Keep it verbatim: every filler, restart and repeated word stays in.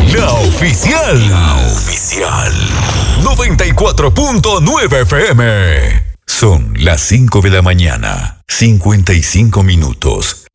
La oficial. La oficial. noventa y cuatro punto nueve F M. Son las cinco de la mañana, cincuenta y cinco minutos.